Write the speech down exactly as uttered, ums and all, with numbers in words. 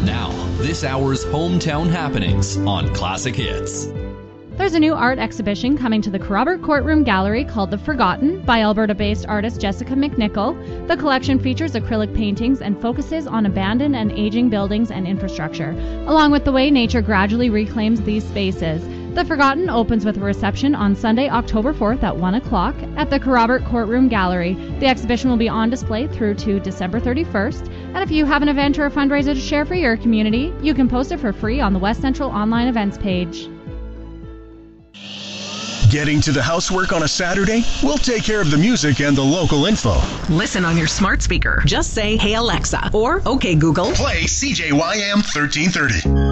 Now, this hour's hometown happenings on Classic Hits. There's a new art exhibition coming to the Robert Courtroom Gallery called The Forgotten by Alberta-based artist Jessica McNichol. The collection features acrylic paintings and focuses on abandoned and aging buildings and infrastructure, along with the way nature gradually reclaims these spaces. The Forgotten opens with a reception on Sunday, October fourth at one o'clock at the Robert Courtroom Gallery. The exhibition will be on display through to December thirty-first. And if you have an event or a fundraiser to share for your community, you can post it for free on the West Central online events page. Getting to the housework on a Saturday? We'll take care of the music and the local info. Listen on your smart speaker. Just say, "Hey Alexa," or "Okay Google." Play C J Y M thirteen thirty.